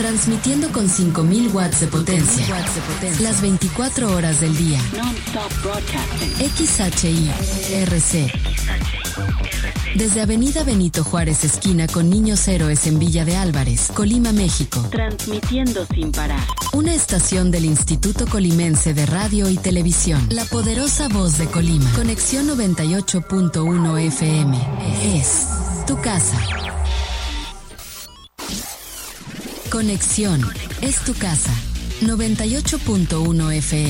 Transmitiendo con 5000 watts de potencia. Las 24 horas del día. Non-stop broadcasting. XHI-RC. Desde Avenida Benito Juárez, esquina con Niños Héroes en Villa de Álvarez, Colima, México. Transmitiendo sin parar. Una estación del Instituto Colimense de Radio y Televisión. La poderosa voz de Colima. Conexión 98.1 FM. Es tu casa. Conexión es tu casa. 98.1 FM.